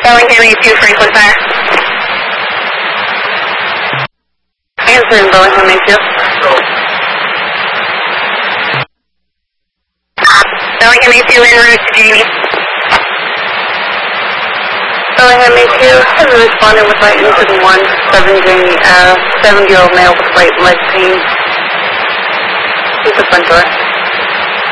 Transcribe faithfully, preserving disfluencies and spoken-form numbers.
Bellingham A two, Franklin Fire. Answering Bellingham A two. Bellingham A two en route to Jamie. Bellingham A two has responded with light incident one, seven Jamie, uh, seventy year old male with light leg pain. Keep the front door.